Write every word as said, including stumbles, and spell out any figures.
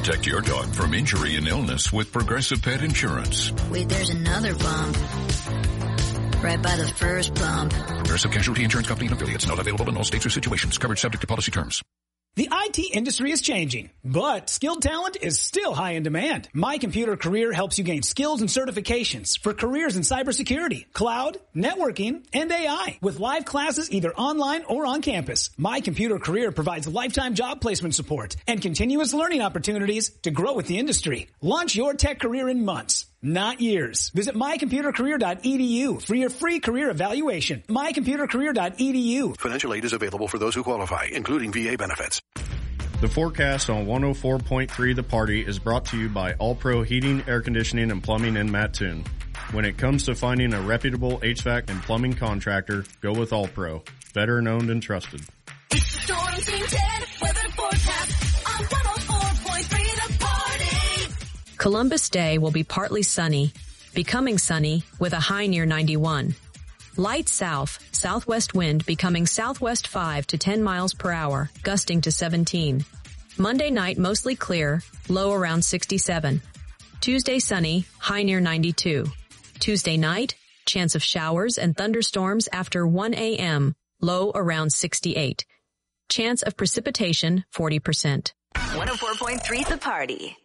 Protect your dog from injury and illness with Progressive Pet Insurance. Wait, there's another bump. Right by the first bump. Progressive Casualty Insurance Company and affiliates. Not available in all states or situations. Coverage subject to policy terms. The I T industry is changing, but skilled talent is still high in demand. My Computer Career helps you gain skills and certifications for careers in cybersecurity, cloud, networking, and A I. With live classes either online or on campus, My Computer Career provides lifetime job placement support and continuous learning opportunities to grow with the industry. Launch your tech career in months, not years. Visit my computer career dot e d u for your free career evaluation. my computer career dot e d u. Financial aid is available for those who qualify, including V A benefits. The forecast on one oh four point three The Party is brought to you by All Pro Heating, Air Conditioning, and Plumbing in Mattoon. When it comes to finding a reputable H V A C and plumbing contractor, go with All Pro. Veteran owned and trusted. It's Storm Team ten weather forecast on one oh four point three The Party. Columbus Day will be partly sunny, becoming sunny with a high near ninety-one. Light south, southwest wind becoming southwest five to ten miles per hour, gusting to seventeen. Monday night mostly clear, low around sixty-seven. Tuesday sunny, high near ninety-two. Tuesday night, chance of showers and thunderstorms after one a.m., low around sixty-eight. Chance of precipitation, forty percent. one oh four point three The Party.